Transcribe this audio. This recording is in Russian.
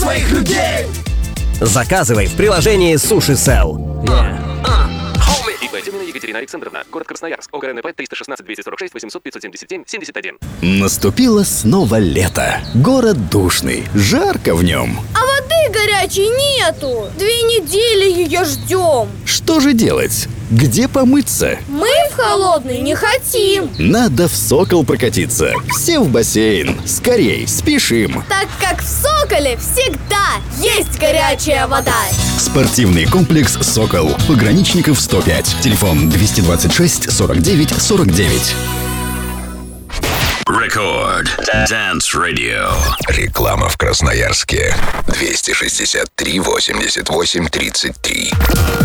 своих людей. Заказывай в приложении SushiCell. ИП Тюмина Екатерина Александровна. Город Красноярск. ОГРНП 316-246 800 577 71. Наступило снова лето. Город душный, жарко в нем. А воды горячей нету. 2 недели ее ждем. Что же делать? Где помыться? Мы в холодный не хотим. Надо в Сокол прокатиться. Все в бассейн. Скорей, спешим. Так как в Соколе всегда есть горячая вода. Спортивный комплекс «Сокол». Пограничников 105. Телефон 226 49 49. Рекорд Dance Radio. Реклама в Красноярске. 263 88 33.